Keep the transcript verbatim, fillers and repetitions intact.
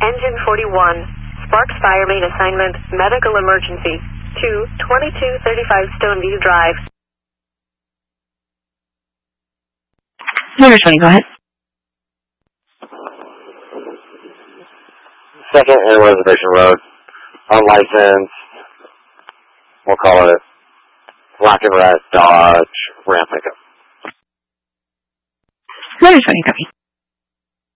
Engine forty-one, Sparks Fire Main Assignment, Medical Emergency, to twenty-two thirty-five Stoneview Drive. Number twenty, go ahead. Second and Reservation Road, unlicensed, we'll call it Black and Red Dodge Ram pickup. Number twenty, copy.